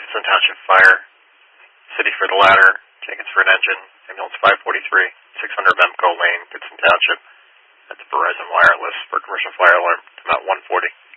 Goodson Township Fire, City for the ladder, Jenkins for an engine, ambulance 543, 600 Memco Lane, Goodson Township. That's Verizon Wireless for commercial fire alarm to Mount 140.